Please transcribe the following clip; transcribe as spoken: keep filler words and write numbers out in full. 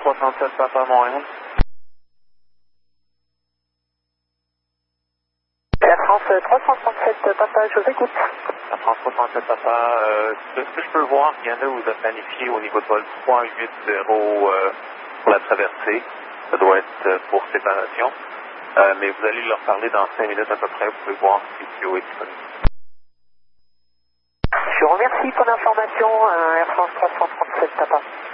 trois cent sept Papa Montréal. Air France trois cent trente-sept Papa, je vous écoute. Air France trois cent sept Papa, euh, de ce que je peux voir, Yana vous a planifié au niveau de vol trois huit zéro euh, pour la traversée. Ça doit être euh, pour séparation. Euh, mais vous allez leur parler dans cinq minutes à peu près. Vous pouvez voir si P O est disponible. Je vous remercie pour l'information, euh, Air France trois cent trente-sept Papa.